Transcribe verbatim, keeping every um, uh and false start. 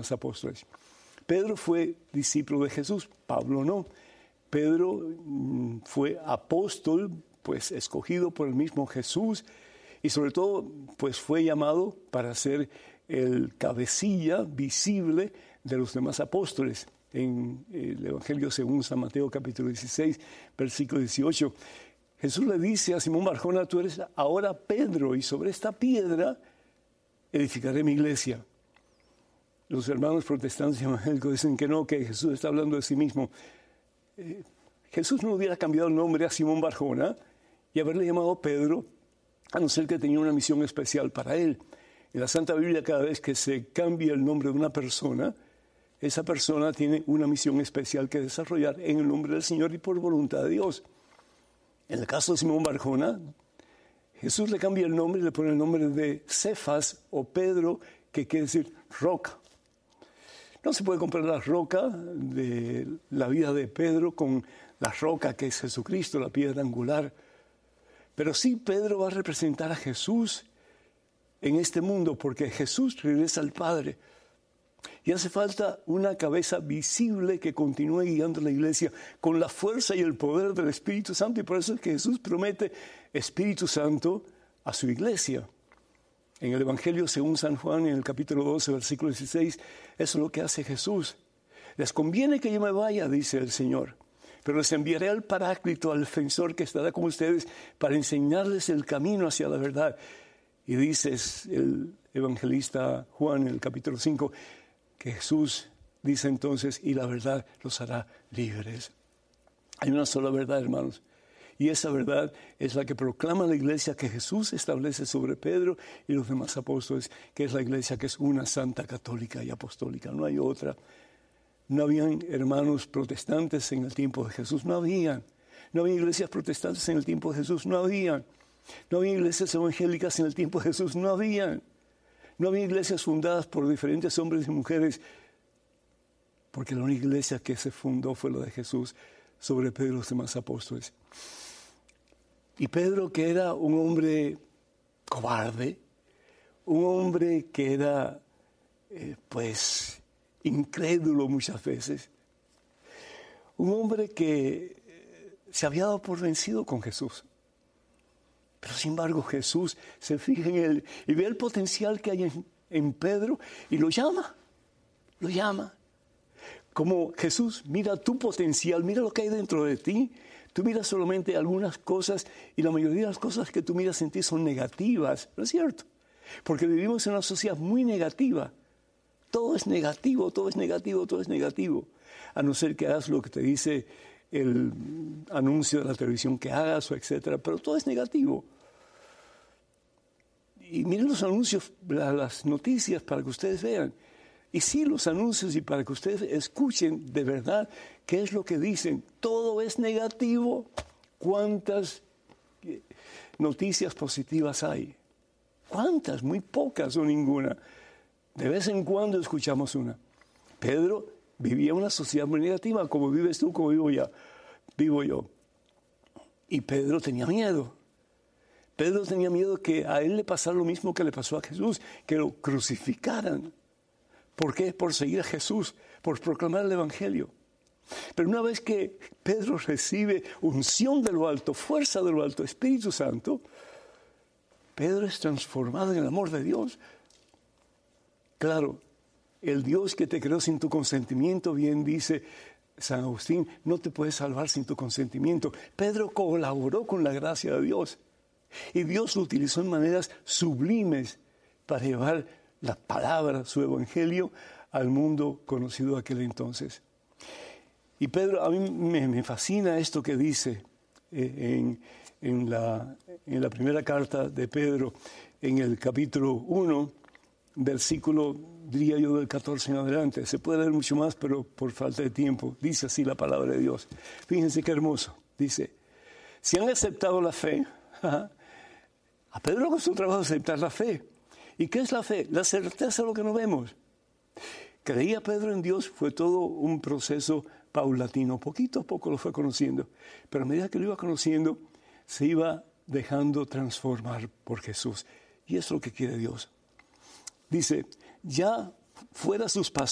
apóstoles. Pedro fue discípulo de Jesús, Pablo no. Pedro mm, fue apóstol, pues escogido por el mismo Jesús, y sobre todo, pues fue llamado para ser el cabecilla visible de los demás apóstoles. En el Evangelio según San Mateo, capítulo dieciséis, versículo dieciocho, Jesús le dice a Simón Barjona: tú eres ahora Pedro, y sobre esta piedra edificaré mi iglesia. Los hermanos protestantes y evangélicos dicen que no, que Jesús está hablando de sí mismo. Eh, Jesús no hubiera cambiado el nombre a Simón Barjona y haberle llamado Pedro, a no ser que tenía una misión especial para él. En la Santa Biblia, cada vez que se cambia el nombre de una persona, esa persona tiene una misión especial que desarrollar en el nombre del Señor y por voluntad de Dios. En el caso de Simón Barjona, Jesús le cambia el nombre y le pone el nombre de Cefas o Pedro, que quiere decir roca. No se puede comparar la roca de la vida de Pedro con la roca que es Jesucristo, la piedra angular. Pero sí, Pedro va a representar a Jesús en este mundo, porque Jesús regresa al Padre. Y hace falta una cabeza visible que continúe guiando la iglesia con la fuerza y el poder del Espíritu Santo. Y por eso es que Jesús promete Espíritu Santo a su iglesia. En el Evangelio según San Juan, en el capítulo doce, versículo dieciséis, eso es lo que hace Jesús. Les conviene que yo me vaya, dice el Señor, pero les enviaré al Paráclito, al defensor que estará con ustedes para enseñarles el camino hacia la verdad. Y dice el evangelista Juan en el capítulo cinco, que Jesús dice entonces, y la verdad los hará libres. Hay una sola verdad, hermanos, y esa verdad es la que proclama la iglesia que Jesús establece sobre Pedro y los demás apóstoles, que es la iglesia que es una santa, católica y apostólica. No hay otra. No habían hermanos protestantes en el tiempo de Jesús, no habían. No había iglesias protestantes en el tiempo de Jesús, no habían. No había iglesias evangélicas en el tiempo de Jesús, no habían. No había iglesias fundadas por diferentes hombres y mujeres, porque la única iglesia que se fundó fue la de Jesús sobre Pedro y los demás apóstoles. Y Pedro, que era un hombre cobarde, un hombre que era, eh, pues, incrédulo muchas veces, un hombre que eh, se había dado por vencido con Jesús. Pero sin embargo Jesús se fija en él y ve el potencial que hay en, en Pedro y lo llama, lo llama. Como Jesús mira tu potencial, mira lo que hay dentro de ti. Tú miras solamente algunas cosas y la mayoría de las cosas que tú miras en ti son negativas, ¿no es cierto? Porque vivimos en una sociedad muy negativa. Todo es negativo, todo es negativo, todo es negativo. A no ser que hagas lo que te dice el anuncio de la televisión que hagas, o etcétera, pero todo es negativo. Y miren los anuncios, las noticias para que ustedes vean. Y sí, los anuncios y para que ustedes escuchen de verdad qué es lo que dicen. Todo es negativo. ¿Cuántas noticias positivas hay? ¿Cuántas? Muy pocas o ninguna. De vez en cuando escuchamos una. Pedro vivía en una sociedad muy negativa, como vives tú, como vivo ya, vivo yo. Y Pedro tenía miedo. Pedro tenía miedo que a él le pasara lo mismo que le pasó a Jesús, que lo crucificaran. ¿Por qué? Por seguir a Jesús, por proclamar el Evangelio. Pero una vez que Pedro recibe unción de lo alto, fuerza de lo alto, Espíritu Santo, Pedro es transformado en el amor de Dios. Claro, el Dios que te creó sin tu consentimiento, bien dice San Agustín, no te puedes salvar sin tu consentimiento. Pedro colaboró con la gracia de Dios y Dios lo utilizó en maneras sublimes para llevar la palabra, su evangelio, al mundo conocido aquel entonces. Y Pedro, a mí me, me fascina esto que dice eh, en, en, la, en la primera carta de Pedro, en el capítulo uno, versículo, diría yo, del catorce en adelante. Se puede leer mucho más, pero por falta de tiempo. Dice así la palabra de Dios. Fíjense qué hermoso. Dice, si han aceptado la fe, a Pedro le costó trabajo aceptar la fe. ¿Y qué es la fe? La certeza de lo que no vemos. Creía Pedro en Dios, fue todo un proceso paulatino. Poquito a poco lo fue conociendo. Pero a medida que lo iba conociendo, se iba dejando transformar por Jesús. Y eso es lo que quiere Dios. Dice, ya fuera sus pasiones,